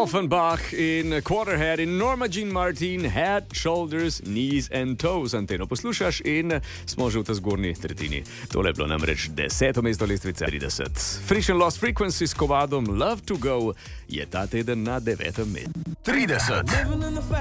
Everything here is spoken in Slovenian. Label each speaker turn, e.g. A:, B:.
A: Offenbach in Quarterhead in Norma Jean Martin, Head, Shoulders, Knees and Toes. Anteno poslušaš in smo že v tej zgornji tretjini. Tole je bilo namreč 10. mesto lestvice 30. Fresh and Lost Frequency s kovadom Love to Go je ta teden na 9. mestu.
B: 30.